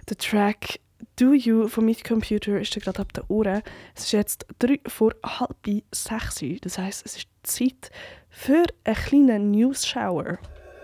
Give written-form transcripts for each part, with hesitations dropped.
Der Track «Do You» von «Meet Computer» ist gerade ab der Ohren. Es ist jetzt 5:03. Das heisst, es ist Zeit für einen kleinen News-Shower.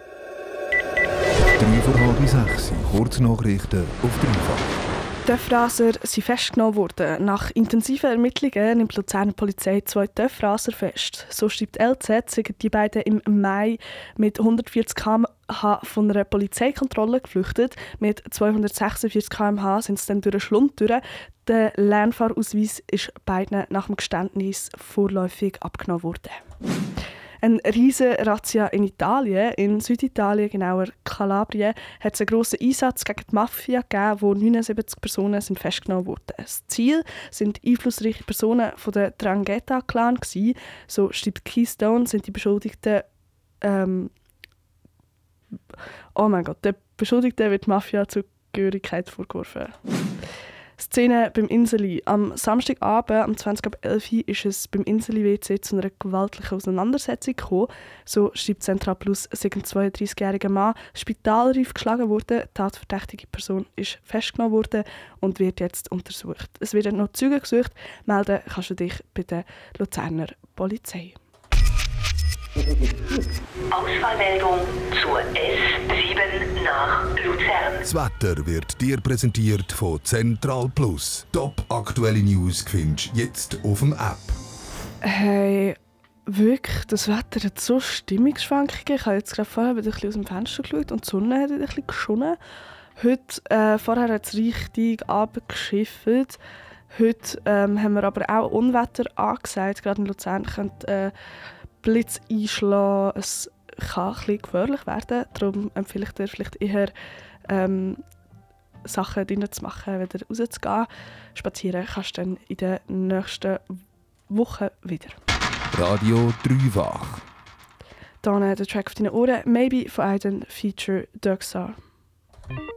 5:03, Kurznachrichten auf dreifach. Die Töpfraser sind festgenommen worden. Nach intensiven Ermittlungen nimmt die Luzerner Polizei 2 Töpfraser fest. So schreibt LZ, sind die beiden im Mai mit 140 km/h von einer Polizeikontrolle geflüchtet. Mit 246 km/h sind sie dann durch den Schlund durch. Der Lernfahrausweis ist beiden nach dem Geständnis vorläufig abgenommen worden. Eine riesige Razzia in Italien, in Süditalien, genauer Kalabrien, hat es einen grossen Einsatz gegen die Mafia gegeben, wo 79 Personen sind festgenommen wurden. Das Ziel sind einflussreiche Personen von der Drangheta-Clan gewesen. So schreibt Keystone, sind die Beschuldigten oh mein Gott, der Beschuldigte wird Mafia-Zugehörigkeit vorgeworfen. Szene beim Inseli. Am Samstagabend, um 20:11 Uhr, ist es beim Inseli-WC zu einer gewaltlichen Auseinandersetzung gekommen. So schreibt Central Plus, sei ein 32-jähriger Mann spitalreif geschlagen worden. Die tatverdächtige Person ist festgenommen worden und wird jetzt untersucht. Es werden noch Zeugen gesucht. Melden kannst du dich bei der Luzerner Polizei. Ausfallmeldung zur S7 nach Luzern. Das Wetter wird dir präsentiert von Central Plus. Top aktuelle News findest du jetzt auf dem App. Hey, wirklich, das Wetter hat so Stimmungsschwankungen. Ich habe jetzt gerade vorher wieder ein bisschen aus dem Fenster geschaut und die Sonne hat ein bisschen geschonnen. Heute, vorher hat es richtig abgeschifft. Heute haben wir aber auch Unwetter angesagt. Gerade in Luzern könnte Blitz einschlagen. Es kann ein bisschen gefährlich werden. Darum empfehle ich dir vielleicht eher, Sachen drinnen zu machen, wieder rauszugehen. Spazieren kannst du dann in den nächsten Wochen wieder. Radio dreifach. Dann der Track auf deinen Ohren, «Maybe» von Aiden feature Dirk Star.